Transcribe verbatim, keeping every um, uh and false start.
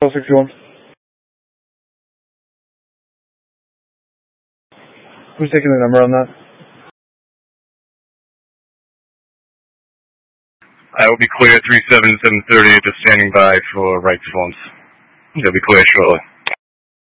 sixty-one. Who's taking the number on that? I will be clear at three seven, seven thirty, just standing by for right response. They'll be clear shortly.